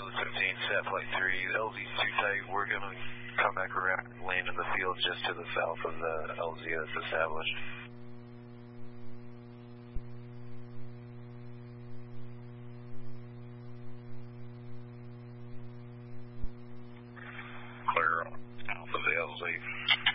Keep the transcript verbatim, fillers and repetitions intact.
fifteen, set flight three, L Z's too tight. We're going to come back around and land in the field just to the south of the L Z that's established. Clear south of the L Z.